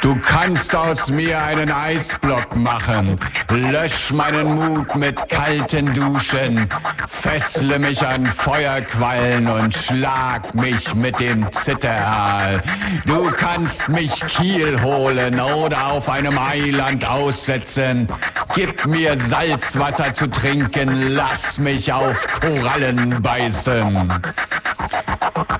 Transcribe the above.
Du kannst aus mir einen Eisblock machen, lösch meinen Mut mit kalten Duschen, fessle mich an Feuerquallen und schlag mich mit dem Zitteraal. Du kannst mich Kiel holen oder auf einem Eiland aussetzen, gib mir Salzwasser zu trinken, lass mich auf Korallen beißen.